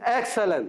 Excellent.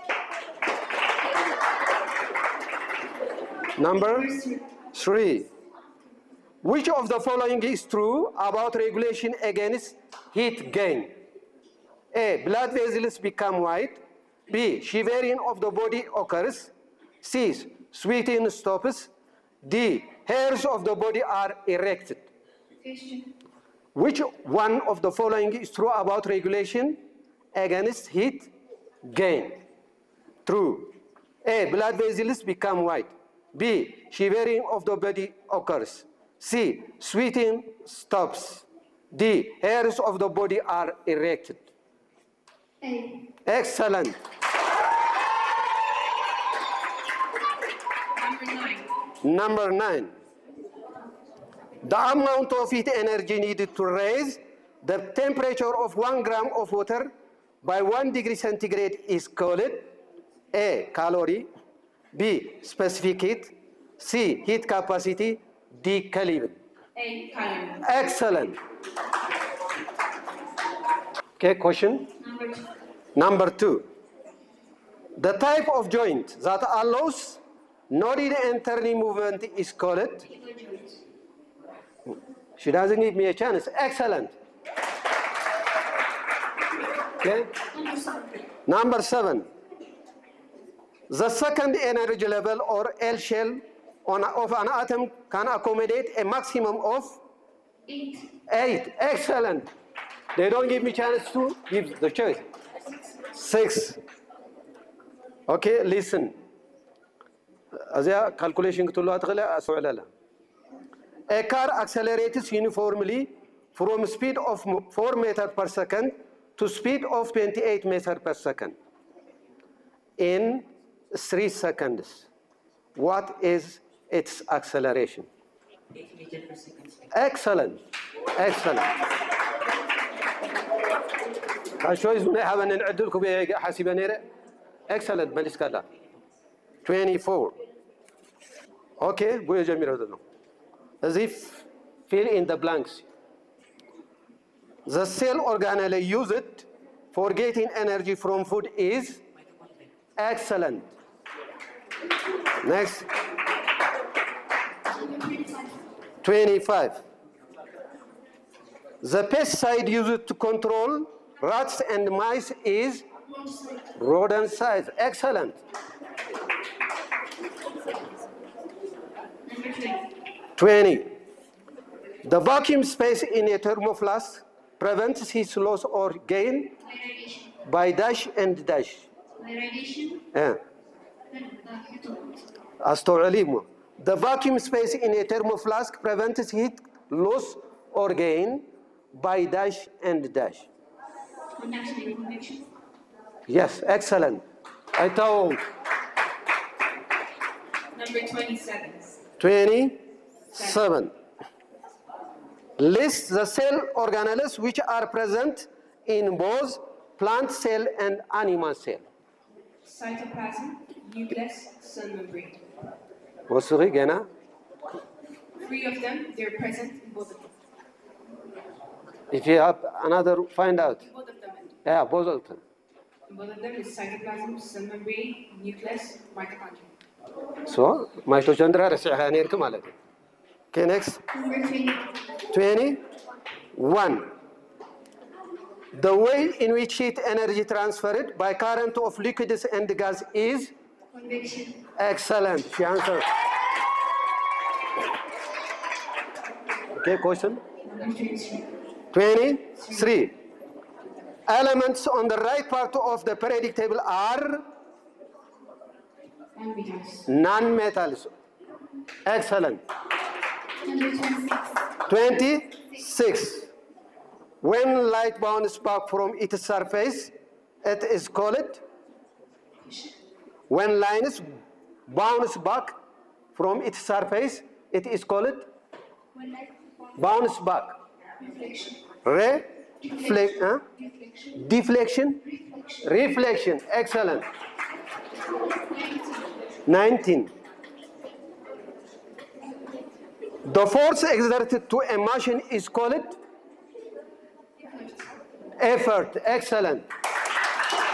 Number 3. Which of the following is true about regulation against heat gain? A. Blood vessels become white. B. Shivering of the body occurs. C. Sweating stops. D. Hairs of the body are erected. Which one of the following is true about regulation against heat gain? True. A. Blood vessels become white. B. Shivering of the body occurs. C. Sweating stops. D. Hairs of the body are erected. A. Excellent. Number 9. The amount of heat energy needed to raise the temperature of 1 gram of water by 1 degree centigrade is called A. Calorie. B. Specific heat. C. Heat capacity. D. Kelvin. A. Calorie. Excellent. Okay, question? Number 2. Number 2. The type of joint that allows nodding and turning movement is called? Kegel joint. She doesn't give me a chance. Excellent. Okay. Number 7. Number 7. The second energy level or L shell of an atom can accommodate a maximum of 8. 8. Excellent. They don't give me chance to give the choice. 6. Okay, listen. أزيا calculation كتلو أتغلى أسوأ. A car accelerates uniformly from speed of 4 meters per second to speed of 28 meters per second in 3 seconds. What is its acceleration? 8 meters per second. Excellent. Excellent. شوي زمان حابين نعدلكم حاسبة نيرة. Excellent. ماليس كلا. 24. Okay. بويا جميل هذا. As if fill in the blanks. The cell organelle used for getting energy from food is excellent. Next. 25. The pesticide used to control rats and mice is rodenticide. Excellent. Number 20. The vacuum space in a thermoflask prevents its loss or gain Radiation. by dash and dash. Radiation. أستوعب. The vacuum space in a thermoflask prevents heat loss or gain by dash and dash. Conduction and convection. Yes, excellent. I told. Number 27. 27. List the cell organelles which are present in both plant cell and animal cell. Cytoplasm, nucleus, cell membrane. وصغي جنا. 3 of them, they're present in both of them. If you have another, find out. In both of them. Yeah, both of them. In both of them is cytoplasm, cell membrane, nucleus, mitochondria. So, mitochondria رسعها نيركم على كده. Okay, next. Number 20. 21. The way in which heat energy transferred by current of liquids and gas is Convection. excellent. She answered. Okay, question. Number 23. 23. Elements on the right part of the periodic table are Nonmetals. non-metals. Excellent. Number 26. 26. When light bounces back from its surface, it is called. When lines bounce back from its surface, it is called When light bounce back. reflection. Deflection. Reflection. Excellent. 19. The force exerted to a machine is called effort. Excellent.